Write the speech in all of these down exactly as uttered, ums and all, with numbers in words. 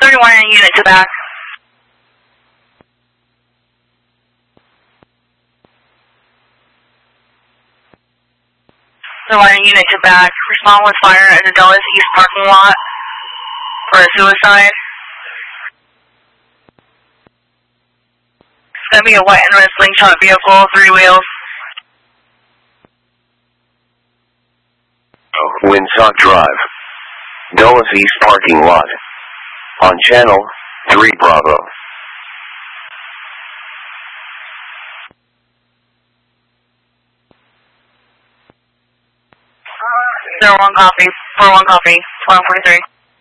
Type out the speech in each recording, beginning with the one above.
thirty-one unit to back. thirty-one unit to back. Respond with fire at the Dulles East parking lot for a suicide. It's going to be a white and red slingshot vehicle, three wheels. Winsock Drive, Dulles East parking lot. On channel three Bravo. Zero one copy. Four one copy. Twelve forty three.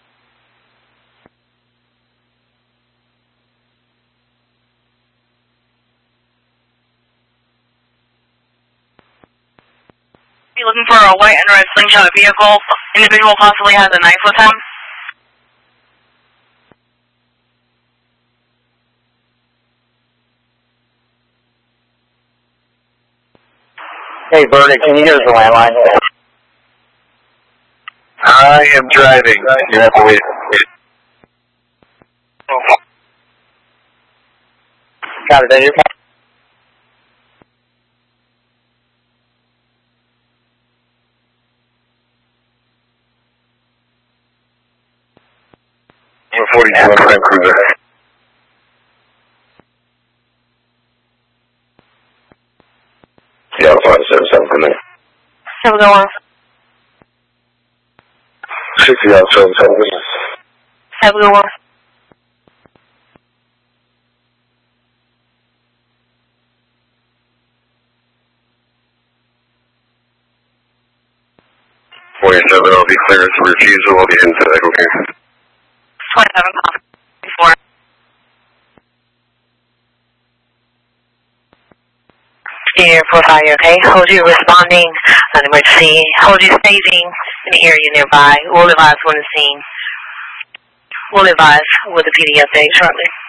Be looking for a white and red slingshot vehicle. Individual possibly has a knife with him. Hey, Verdict, can you give us a landline? I am driving. You have to wait. Got it, then you're forty-two percent cruiser. Yeah, five seven seven, come in. Have a good one. sixty out seven seven. Have a good one. forty-seven, I'll be clear as a refusal. I'll be into that, okay? twenty-seven copy. four. Here, profile, you okay? Hold you responding on emergency. Hold you staging in the area nearby. We'll advise when the scene. We'll advise with the P D update shortly.